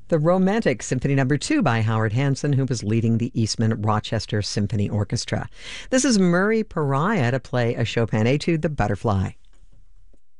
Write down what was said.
The Romantic Symphony Number 2 by Howard Hanson, who was leading the Eastman Rochester Symphony Orchestra. This is Murray Pariah to play a Chopin etude, The Butterfly.